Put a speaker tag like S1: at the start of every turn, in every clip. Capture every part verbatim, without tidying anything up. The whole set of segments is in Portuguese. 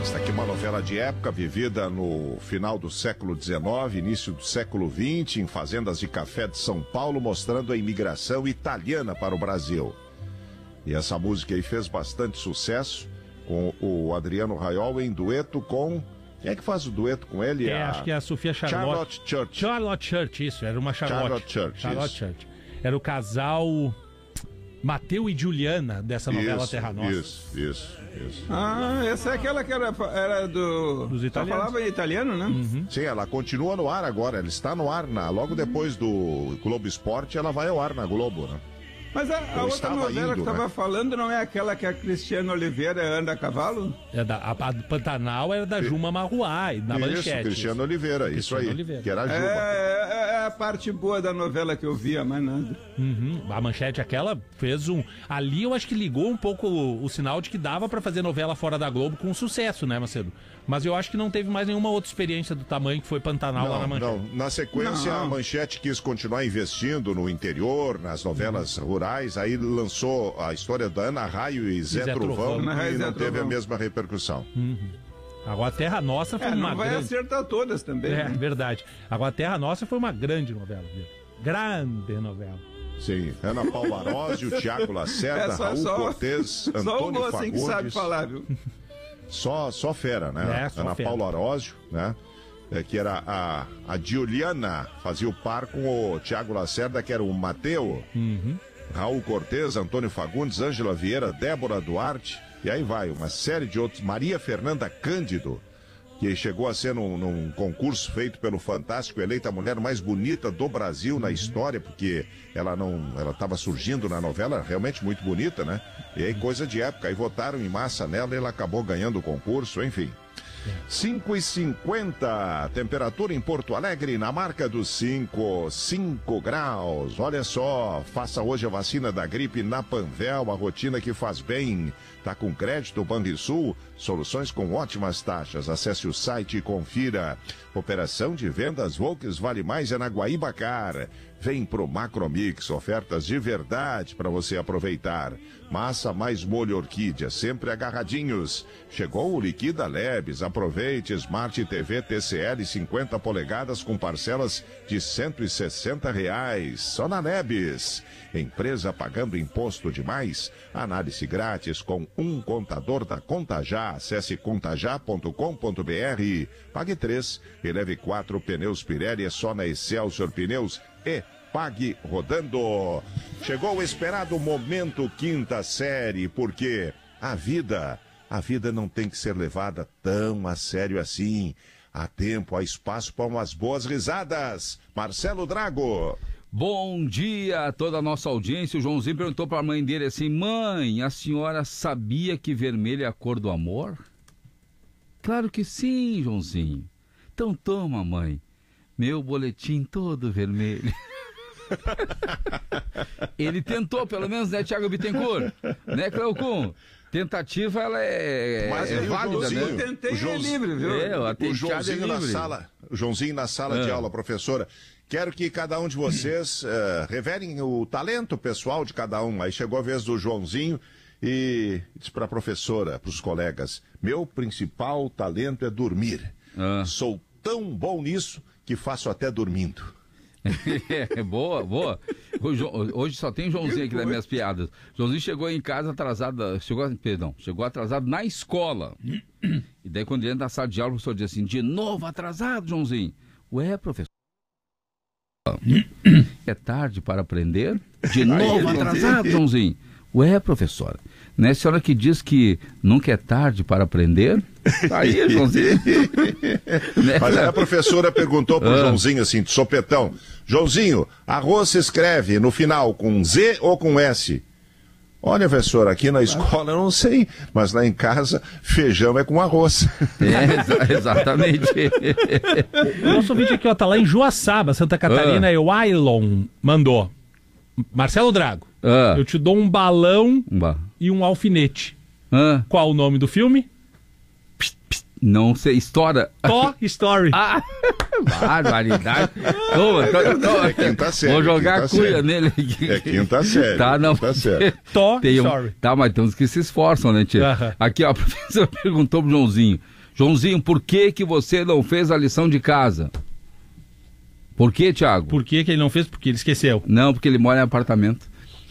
S1: Esta aqui é uma novela de época vivida no final do século dezenove, início do século vinte, em fazendas de café de São Paulo, mostrando a imigração italiana para o Brasil. E essa música aí fez bastante sucesso com o Adriano Raiol em dueto com... Quem é que faz o dueto com ele?
S2: É,
S1: a...
S2: acho que é a Sofia Charlotte.
S1: Charlotte Church.
S2: Charlotte Church, isso, era uma Charlotte.
S1: Charlotte Church,
S2: Charlotte
S1: isso.
S2: Church. Era o casal Mateu e Juliana dessa novela
S1: Isso,
S2: Terra Nossa.
S1: Isso, isso, isso.
S3: Ah, essa é aquela que era, era do...
S2: Dos
S3: Só
S2: italianos.
S3: falava em italiano, né?
S2: Uhum.
S1: Sim, ela continua no ar agora, ela está no ar, na... logo depois do Globo Esporte, ela vai ao ar na Globo, né?
S3: Mas a, a
S1: Eu
S3: outra
S1: estava
S3: novela
S1: indo,
S3: que tava
S1: né?
S3: falando não é aquela que a Cristiana Oliveira anda a cavalo?
S2: É da, a, a do Pantanal era da Juma Marruai, na
S1: Isso,
S2: manchete.
S1: Cristiano Oliveira, isso
S2: Cristiano
S1: aí,
S2: Oliveira.
S1: que era a
S3: É,
S1: Juba.
S3: é, é a parte boa da novela que eu via, mais nada.
S2: Uhum. A manchete aquela fez um... Ali eu acho que ligou um pouco o, o sinal de que dava pra fazer novela fora da Globo com sucesso, né, Macedo? Mas eu acho que não teve mais nenhuma outra experiência do tamanho que foi Pantanal lá na
S1: Não,
S2: manchete.
S1: não. Na sequência,
S3: Não.
S1: a Manchete quis continuar investindo no interior, nas novelas rurais, aí lançou a história da Ana Raio e Zé,
S2: Zé
S1: Trovão,
S2: Trovão.
S3: Ana Raio
S1: e
S3: e
S1: não
S3: Zé
S1: teve a
S3: Trovão.
S1: mesma repercussão.
S2: Agora Terra Nossa foi
S3: É,
S2: uma
S3: não vai
S2: grande...
S3: acertar todas também.
S2: É,
S3: né?
S2: verdade. Agora Terra Nossa foi uma grande novela, viu? Grande novela.
S1: Sim, Ana Paula Arósio, Tiago Lacerda,
S3: É, só-
S1: Raul
S3: só-
S1: Cortez,
S3: Só o
S1: Antônio
S3: moço assim que sabe
S1: Fagundes.
S3: falar, viu?
S1: Só, só fera, né?
S2: É, só
S1: Ana
S2: fera.
S1: Paula Arósio, né? É, que era a, a Giuliana, fazia o par com o Tiago Lacerda, que era o Mateu. Raul Cortez, Antônio Fagundes, Ângela Vieira, Débora Duarte, e aí vai, uma série de outros. Maria Fernanda Cândido, que chegou a ser num, num concurso feito pelo Fantástico, eleita a mulher mais bonita do Brasil na história, porque ela não, ela estava surgindo na novela, realmente muito bonita, né? E aí coisa de época, aí votaram em massa nela e ela acabou ganhando o concurso, enfim. cinco e cinquenta, temperatura em Porto Alegre na marca dos cinco, cinco graus. Olha só, faça hoje a vacina da gripe na Panvel, a rotina que faz bem. Tá com crédito Banrisul, soluções com ótimas taxas. Acesse o site e confira. Operação de vendas Volks Vale Mais é na Guaíbacar. Vem pro Macromix, ofertas de verdade para você aproveitar. Massa mais molho orquídea, sempre agarradinhos. Chegou o Liquida Lebes, aproveite Smart T V T C L cinquenta polegadas com parcelas de cento e sessenta reais. Só na Lebes. Empresa pagando imposto demais? Análise grátis com um contador da Contajá. Acesse contajá ponto com ponto br. Pague três e leve quatro pneus Pirelli é só na Excelsior Pneus e pague rodando. Chegou o esperado momento quinta série, porque a vida, a vida não tem que ser levada tão a sério assim. Há tempo, há espaço para umas boas risadas. Marcelo Drago.
S4: Bom dia a toda a nossa audiência. O Joãozinho perguntou para a mãe dele assim: mãe, a senhora sabia que vermelho é a cor do amor? Claro que sim, Joãozinho. Então toma, mãe, meu boletim todo vermelho. Ele tentou, pelo menos, né, Thiago Bittencourt? Né, Cleocum? Tentativa, ela é,
S1: Mas
S4: é
S1: aí o
S4: válida,
S1: Joãozinho-
S4: né?
S3: Eu tentei
S1: O
S3: é
S1: Joãozinho-
S3: livre, viu?
S4: É, o
S1: O
S4: atentado é
S1: Joãozinho na
S4: livre.
S1: sala, o Joãozinho na sala
S4: Ah.
S1: de aula, professora. Quero que cada um de vocês eh, revelem o talento pessoal de cada um. Aí chegou a vez do Joãozinho e disse para a professora, para os colegas: meu principal talento é dormir.
S4: Ah.
S1: Sou tão bom nisso que faço até dormindo.
S4: É, boa, boa. Hoje, hoje só tem Joãozinho aqui nas minhas piadas. Joãozinho chegou em casa atrasado, chegou, perdão, chegou atrasado na escola. E daí quando ele entra na sala de aula, o professor diz assim: de novo atrasado, Joãozinho? Ué, professor, é tarde para aprender? De novo atrasado, Joãozinho? Ué, professora, não é a senhora que diz que nunca é tarde para aprender? Aí, Joãozinho. Né?
S1: Mas aí a professora perguntou pro
S4: Ah.
S1: Joãozinho assim, de sopetão: Joãozinho, arroz se escreve no final com Z ou com S? Olha, professora, aqui na escola eu não sei, mas lá em casa feijão é com arroz.
S4: É, exa- exatamente.
S2: O nosso vídeo aqui, ó, tá lá em Joaçaba, Santa Catarina,
S4: Ah.
S2: e o Ailon mandou. Marcelo Drago,
S4: Ah.
S2: eu te dou um balão
S4: Bah.
S2: e um alfinete.
S4: Ah,
S2: Qual o nome do filme?
S4: não sei, estoura.
S2: Toy Story.
S4: Ah! Barbaridade. Toma, to, to,
S1: É quinta série.
S4: Vou jogar a cuia
S1: série.
S4: nele aqui.
S1: É quinta série.
S4: Tá, não.
S1: Quinta série.
S2: Tô,
S4: Tem um,
S2: sorry.
S4: tá, mas tem uns que se esforçam, né, tia?
S2: Aham.
S4: Aqui, ó, a professora perguntou pro Joãozinho. Joãozinho, por que que você não fez a lição de casa? Por que, Thiago?
S2: Por que que ele não fez? Porque ele esqueceu.
S4: Não, porque ele mora em apartamento.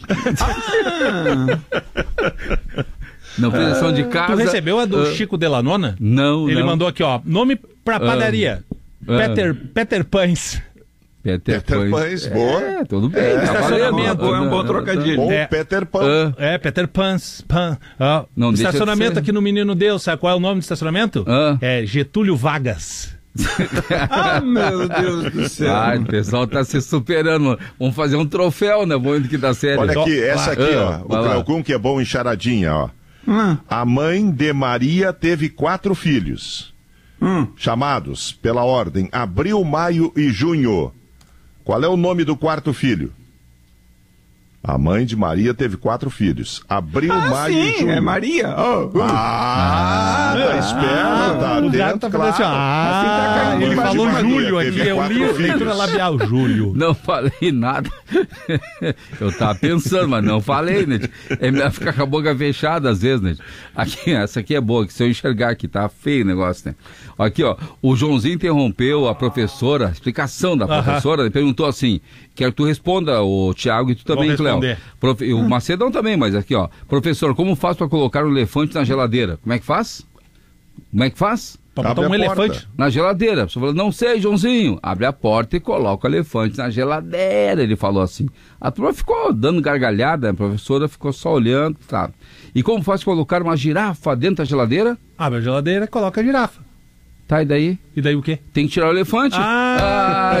S4: Não fez a lição de casa.
S2: Tu recebeu a do
S4: Ah,
S2: Chico Delanona?
S4: Não,
S2: Ele
S4: não.
S2: mandou aqui, ó, nome pra padaria.
S4: Ah.
S2: Peter, Peter Pães.
S4: Peter,
S1: Peter
S4: Pães.
S1: Pães, boa.
S4: É, tudo bem.
S1: É,
S4: tá
S2: estacionamento.
S4: valendo.
S3: É um bom trocadilho.
S1: Ou
S2: É.
S1: Peter Pan.
S4: Ah,
S2: É, Peter Pães. Pan. Ó,
S4: Não deixa de
S2: estacionamento
S4: ser.
S2: aqui no Menino Deus, sabe qual é o nome do estacionamento?
S4: Ah.
S2: É Getúlio Vargas.
S3: Ah, meu Deus do céu.
S4: Ah, o pessoal tá se superando. Vamos fazer um troféu, né? Vamos indo que dá série.
S1: Olha
S2: Só-
S1: aqui, essa aqui,
S4: Ah,
S1: ó. O
S4: vai lá.
S1: Cleocum que é bom em charadinha, ó.
S3: Hum,
S1: A mãe de Maria teve quatro filhos,
S3: hum.
S1: chamados pela ordem Abril, Maio e Junho. Qual é o nome do quarto filho? A mãe de Maria teve quatro filhos. Abril,
S3: Ah,
S1: Maio e
S3: sim,
S1: Junho.
S3: é Maria. Oh, oh.
S1: Ah, tá esperto, tá
S2: o gato
S1: atento,
S2: tá falando assim,
S1: claro.
S2: ah,
S3: Assim tá caindo
S2: ele
S3: embaixo
S2: falou
S3: de
S2: Júlio
S1: madeira,
S2: aqui,
S1: teve
S2: eu
S1: quatro
S2: li a
S1: filhos.
S2: leitura labial, Júlio.
S4: Não falei nada. Eu tava pensando, mas não falei, né? É melhor ficar com a boca fechada às vezes, né? Aqui, essa aqui é boa, que se eu enxergar aqui, tá feio o negócio, né? Aqui, ó, o Joãozinho interrompeu a professora, a explicação da
S2: Aham.
S4: professora, ele perguntou assim, quero que tu responda, o Thiago e tu também, Cléo.
S2: responder.
S4: Profe- e o Macedão também, mas aqui, ó, professor, como faz para colocar um elefante na geladeira? Como é que faz? Como é que faz?
S2: Pra botar
S1: Abre
S2: um
S1: a porta.
S2: elefante.
S4: Na geladeira. A pessoa falou, não sei, Joãozinho. Abre a porta e coloca o elefante na geladeira. Ele falou assim. A turma ficou dando gargalhada, a professora ficou só olhando. Tá. E como faz para colocar uma girafa dentro da geladeira?
S2: Abre a geladeira, coloca a girafa.
S4: Tá, e daí?
S2: E daí o quê?
S4: Tem que tirar o elefante.
S2: Ah!
S4: Ah,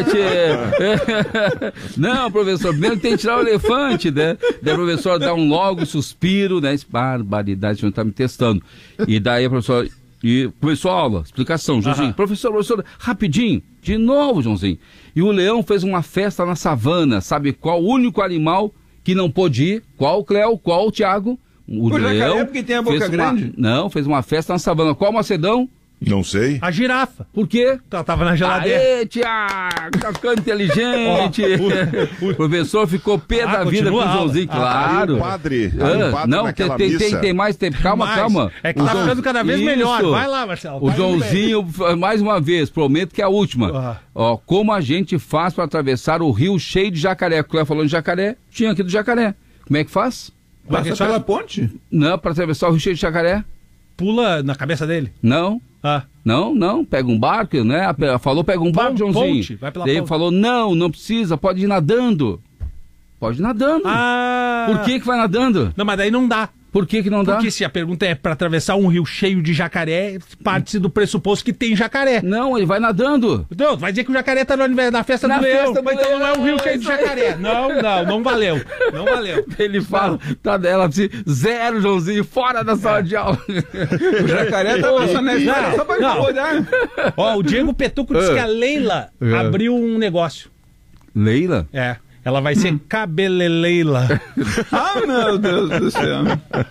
S4: tchê. Não, professor, primeiro tem que tirar o elefante, né? Daí a professora dá um logo suspiro, né? Barbaridade, o senhor tá me testando. E daí a professora... E começou a aula, explicação, Joãozinho.
S2: Aham.
S4: Professor, professor, rapidinho, de novo, Joãozinho. E o leão fez uma festa na savana, sabe qual o único animal que não pôde ir? Qual, Cléo? Qual, Thiago? O,
S3: O jacaré, porque tem a boca
S4: fez uma-
S3: grande.
S4: Não, fez uma festa na savana. Qual, Macedão?
S1: Não sei.
S2: A girafa.
S4: Por quê?
S2: Ela tava na geladeira.
S4: Aê, Tiago, tá ficando inteligente. O professor ficou pé
S2: Ah,
S4: da vida com
S2: continua
S4: o
S2: a
S4: Joãozinho,
S2: aula.
S4: claro.
S1: Aí o padre, aí
S4: Ah,
S1: o padre
S4: não, tem,
S1: naquela
S4: tem, tem,
S1: missa.
S4: tem mais tempo. Calma,
S2: Mais.
S4: calma.
S2: É que
S4: O
S2: tá
S4: João-
S2: ficando cada vez
S4: Isso.
S2: melhor. Vai lá, Marcelo.
S4: O
S2: vai indo bem.
S4: Joãozinho, mais uma vez, prometo que é a última.
S2: Ah.
S4: Ó, como a gente faz para atravessar o rio cheio de jacaré? O Cléo falou de jacaré, tinha aqui do jacaré. Como é que faz?
S2: Vai
S3: Passa
S2: deixar-
S3: pela ponte?
S4: Não, para atravessar o rio cheio de jacaré?
S2: Pula na cabeça dele.
S4: Não.
S2: Ah.
S4: Não, não, pega um barco, né? A pe- Falou, pega um barco,
S2: Ponte,
S4: Joãozinho.
S2: vai pela
S4: Daí ele
S2: ponte.
S4: falou, não, não precisa, pode ir nadando. Pode ir nadando.
S2: Ah.
S4: Por que que vai nadando?
S2: Não, mas daí não dá.
S4: Por que que não dá?
S2: Porque se a pergunta é pra atravessar um rio cheio de jacaré, parte-se do pressuposto que tem jacaré.
S4: Não, ele vai nadando.
S2: Não, vai dizer que o jacaré tá no aniversário- na festa
S4: Na
S2: do leão.
S4: festa do
S2: Mas então não é um
S4: leão,
S2: rio cheio de
S4: isso aí.
S2: jacaré. Não, não, não valeu. Não valeu.
S4: Ele fala, tá dela, assim, zero, Joãozinho, fora da sala de aula.
S3: O jacaré tá passando na história
S2: Não,
S3: só pra
S2: não.
S3: olhar.
S2: Ó, o Diego Petuco disse
S4: Ah.
S2: que a Leila
S4: Ah.
S2: abriu um negócio.
S4: Leila?
S2: É. Ela vai ser cabeleleila.
S3: Ah, meu Deus do céu.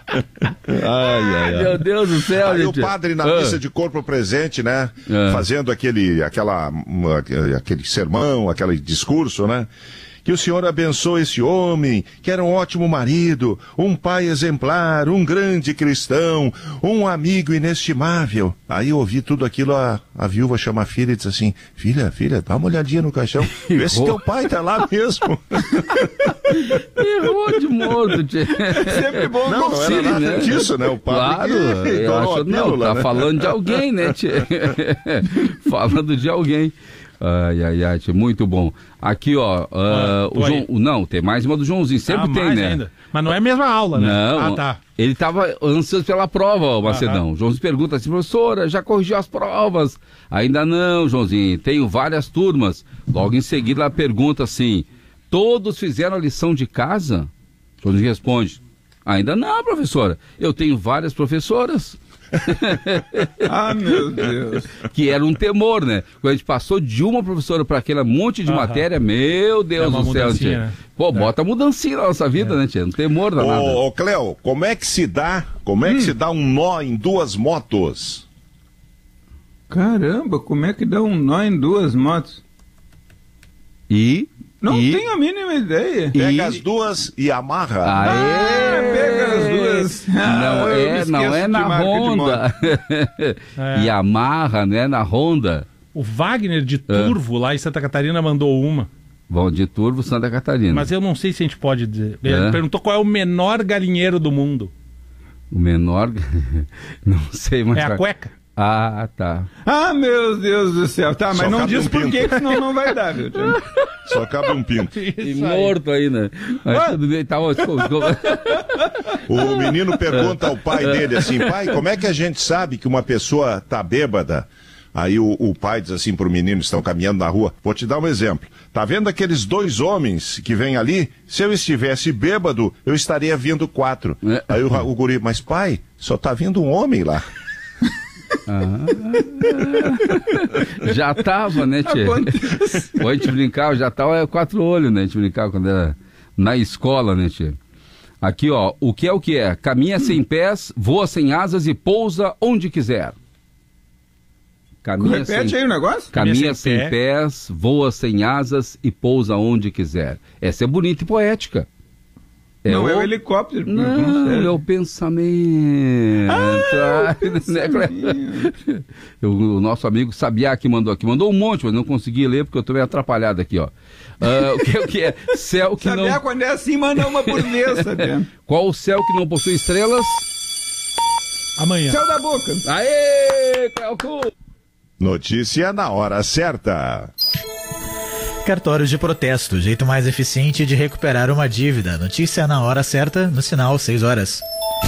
S4: Meu Deus do céu,
S1: Aí o
S4: gente.
S1: padre na
S4: Ah.
S1: missa de corpo presente, né?
S4: Ah.
S1: Fazendo aquele, aquela, aquele sermão, aquele discurso, né? Que o Senhor abençoe esse homem, que era um ótimo marido, um pai exemplar, um grande cristão, um amigo inestimável. Aí eu ouvi tudo aquilo, a, a viúva chama a filha e diz assim, filha, filha, dá uma olhadinha no caixão, vê se teu pai tá lá mesmo.
S4: Errou de morto, tchê.
S3: Sempre bom
S1: Não, não era
S4: Sim,
S1: nada
S4: né?
S1: disso, né? O padre
S4: Claro,
S1: que
S4: eu
S1: donou
S4: acho,
S1: a
S4: não,
S1: pílula,
S4: tá
S1: né?
S4: falando de alguém, né, tchê? Falando de alguém. Ai, ai, ai, tchê, muito bom. Aqui, ó, ah,
S2: Ah, tô
S4: o João,
S2: aí.
S4: o- não, tem mais uma do Joãozinho, sempre
S2: Ah,
S4: tem,
S2: mais
S4: né?
S2: ainda. Mas não é a mesma aula, né?
S4: Não,
S2: Ah, tá.
S4: ele estava ansioso pela prova, ó, Macedão. Joãozinho pergunta assim, professora, já corrigiu as provas? Ainda não, Joãozinho, tenho várias turmas. Logo em seguida ela pergunta assim, todos fizeram a lição de casa? Joãozinho responde, ainda não, professora, eu tenho várias professoras.
S3: Ah, meu Deus.
S4: Que era um temor, né? Quando a gente passou de uma professora para aquele monte de
S2: Aham.
S4: matéria, meu Deus
S2: É uma
S4: do céu,
S2: mudancinha,
S4: tia.
S2: né?
S4: Pô, bota mudancinha na nossa vida, né, tia? Um temor danado.
S1: Ô, ô Cléo, como é que se dá, como é que se dá um nó em duas motos?
S3: Caramba, como é que dá um nó em duas motos?
S4: E...
S3: Não
S4: e...
S3: tenho a mínima ideia.
S1: Pega
S4: E-
S1: as duas e amarra.
S3: Ah,
S4: Aê!
S3: pega as duas.
S4: Não
S3: Ah, eu me
S4: é, não
S3: esqueço
S4: é
S3: de
S4: na
S3: marca de
S4: Honda.
S2: É.
S4: E amarra, não é na Honda.
S2: O Wagner de Turvo, lá em Santa Catarina, mandou uma.
S4: Vão de Turvo, Santa Catarina.
S2: Mas eu não sei se a gente pode dizer. Ele
S4: É.
S2: perguntou qual é o menor galinheiro do mundo.
S4: O menor... não sei, mas...
S2: É a cueca.
S4: Ah, tá.
S3: Ah, meu Deus do céu. Tá, mas
S1: Só
S3: não
S1: cabe
S3: diz
S1: um
S3: por
S1: pinto.
S3: quê, senão não vai dar, viu?
S1: Só cabe um pinto.
S4: E
S2: Isso aí.
S4: morto aí, né? Mas
S3: Ah.
S4: tudo bem, tá bom. desculpa, desculpa.
S1: O menino pergunta ao pai dele assim, pai, como é que a gente sabe que uma pessoa tá bêbada? Aí o, o pai diz assim pro menino, estão caminhando na rua, vou te dar um exemplo. Tá vendo aqueles dois homens que vêm ali? Se eu estivesse bêbado, eu estaria vindo quatro.
S4: É.
S1: Aí o, o guri, mas pai, só tá vindo um homem lá.
S4: Já tava, né, tchê?
S3: Acontece.
S4: Ou a gente brincava, já tava é, quatro olhos, né? A gente brincava quando era na escola, né, tchê? Aqui, ó, o que é o que é? Caminha sem pés, voa sem asas e pousa onde quiser. Caminha
S3: Repete
S4: sem...
S3: aí o negócio.
S4: Caminha
S2: Caminha
S4: sem,
S2: sem pé.
S4: pés, voa sem asas e pousa onde quiser. Essa é bonita e poética.
S3: Não é o
S4: o-
S3: helicóptero.
S4: Não,
S3: serve.
S4: é o pensamento. Ah,
S3: pensamento.
S4: Eu- o nosso amigo Sabiá que mandou aqui. Mandou um monte, mas não consegui ler porque eu tô meio atrapalhado aqui, ó. Ah, o, que, o que é? Céu que
S3: Sabiá,
S4: não...
S3: quando é assim, manda uma por vez, Sabiá.
S4: Qual o céu que não possui estrelas?
S2: Amanhã.
S3: Céu da boca.
S4: Aê, Cléo!
S1: Notícia na hora certa.
S5: Cartórios de protesto, jeito mais eficiente de recuperar uma dívida. Notícia na hora certa, no sinal seis horas.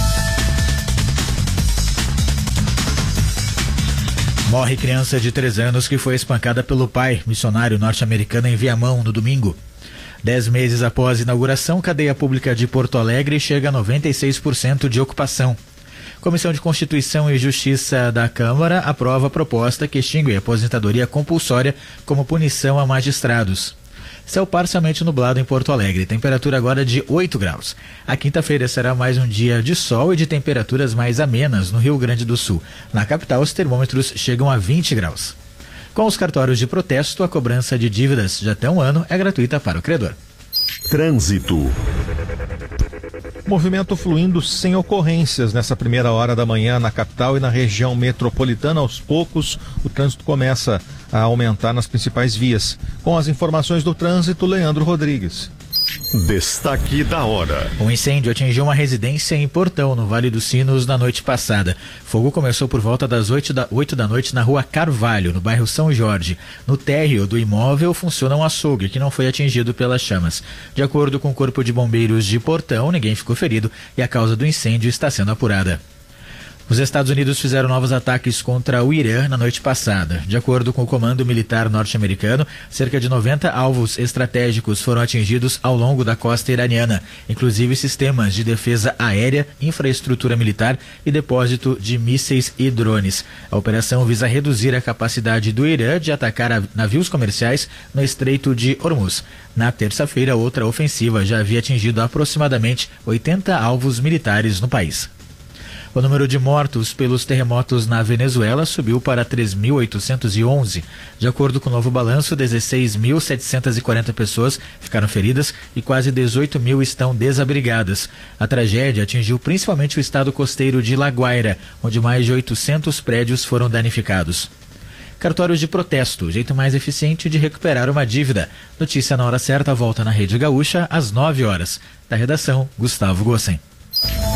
S5: Morre criança de três anos que foi espancada pelo pai, missionário norte-americano em Viamão, no domingo. Dez meses após a inauguração, cadeia pública de Porto Alegre chega a noventa e seis por cento de ocupação. Comissão de Constituição e Justiça da Câmara aprova a proposta que extingue a aposentadoria compulsória como punição a magistrados. Céu parcialmente nublado em Porto Alegre, temperatura agora de oito graus. A quinta-feira será mais um dia de sol e de temperaturas mais amenas no Rio Grande do Sul. Na capital, os termômetros chegam a vinte graus. Com os cartórios de protesto, a cobrança de dívidas de até um ano é gratuita para o credor.
S6: Trânsito. Movimento fluindo sem ocorrências nessa primeira hora da manhã na capital e na região metropolitana. Aos poucos, o trânsito começa a aumentar nas principais vias. Com as informações do trânsito, Leandro Rodrigues.
S7: Destaque da hora.
S5: Um incêndio atingiu uma residência em Portão, no Vale dos Sinos, na noite passada. Fogo começou por volta das oito da, oito da noite na rua Carvalho, no bairro São Jorge. No térreo do imóvel funciona um açougue, que não foi atingido pelas chamas. De acordo com o Corpo de Bombeiros de Portão, ninguém ficou ferido e a causa do incêndio está sendo apurada. Os Estados Unidos fizeram novos ataques contra o Irã na noite passada. De acordo com o Comando Militar norte-americano, cerca de noventa alvos estratégicos foram atingidos ao longo da costa iraniana, inclusive sistemas de defesa aérea, infraestrutura militar e depósito de mísseis e drones. A operação visa reduzir a capacidade do Irã de atacar navios comerciais no Estreito de Hormuz. Na terça-feira, outra ofensiva já havia atingido aproximadamente oitenta alvos militares no país. O número de mortos pelos terremotos na Venezuela subiu para três mil oitocentos e onze. De acordo com o novo balanço, dezesseis mil setecentas e quarenta pessoas ficaram feridas e quase dezoito mil estão desabrigadas. A tragédia atingiu principalmente o estado costeiro de La Guaira, onde mais de oitocentos prédios foram danificados. Cartórios de protesto, jeito mais eficiente de recuperar uma dívida. Notícia na hora certa, volta na Rede Gaúcha às nove horas. Da redação, Gustavo Gossen.